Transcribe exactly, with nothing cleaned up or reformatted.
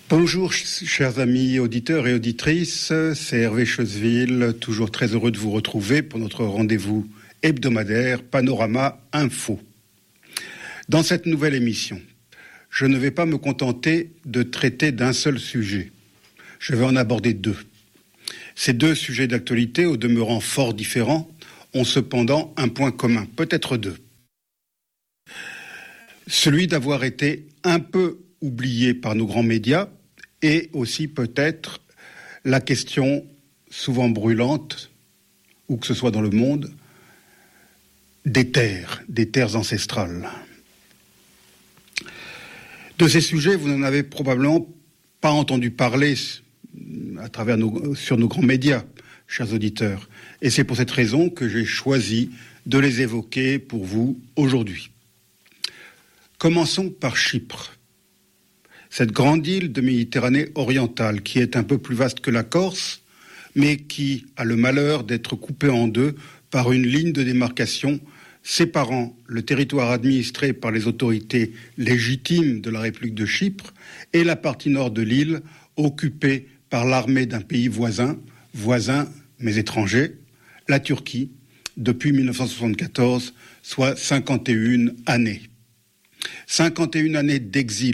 Bonjour chers amis auditeurs et auditrices, c'est Hervé Choseville, toujours très heureux de vous retrouver pour notre rendez-vous hebdomadaire Panorama Info. Dans cette nouvelle émission, je ne vais pas me contenter de traiter d'un seul sujet, je vais en aborder deux. Ces deux sujets d'actualité, au demeurant fort différents, ont cependant un point commun, peut-être deux. Celui d'avoir été un peu oublié par nos grands médias et aussi peut-être la question souvent brûlante, où que ce soit dans le monde, des terres, des terres ancestrales. De ces sujets, vous n'en avez probablement pas entendu parler à travers nos, sur nos grands médias, chers auditeurs. Et c'est pour cette raison que j'ai choisi de les évoquer pour vous aujourd'hui. Commençons par Chypre. Cette grande île de Méditerranée orientale, qui est un peu plus vaste que la Corse, mais qui a le malheur d'être coupée en deux par une ligne de démarcation séparant le territoire administré par les autorités légitimes de la République de Chypre et la partie nord de l'île occupée par l'armée d'un pays voisin, voisin mais étranger, la Turquie, depuis mille neuf cent soixante-quatorze, soit cinquante et une années. cinquante et une années d'exil